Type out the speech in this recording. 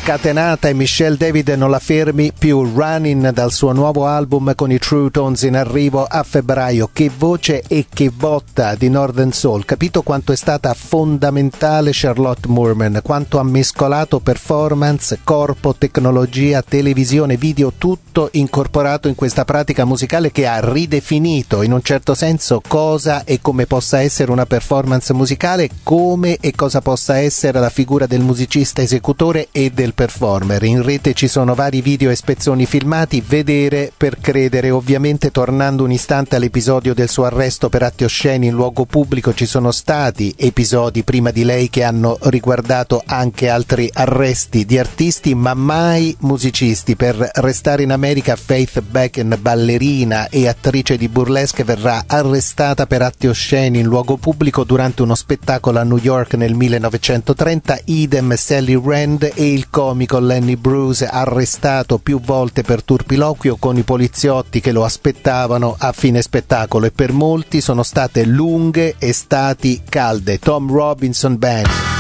scatenata e Michelle David non la fermi più. Running dal suo nuovo album con i True Tones in arrivo a febbraio. Che voce e che botta di Northern Soul. Capito quanto è stata fondamentale Charlotte Moorman, quanto ha mescolato performance, corpo, tecnologia, televisione, video, tutto incorporato in questa pratica musicale che ha ridefinito in un certo senso cosa e come possa essere una performance musicale, come e cosa possa essere la figura del musicista esecutore e del performer. In rete ci sono vari video e spezzoni filmati, vedere per credere. Ovviamente, tornando un istante all'episodio del suo arresto per atti osceni in luogo pubblico, ci sono stati episodi prima di lei che hanno riguardato anche altri arresti di artisti, ma mai musicisti. Per restare in America, Faith Becken, ballerina e attrice di burlesque, verrà arrestata per atti osceni in luogo pubblico durante uno spettacolo a New York nel 1930. Idem Sally Rand e il comico Lenny Bruce, arrestato più volte per turpiloquio con i poliziotti che lo aspettavano a fine spettacolo, e per molti sono state lunghe estati calde. Tom Robinson Band.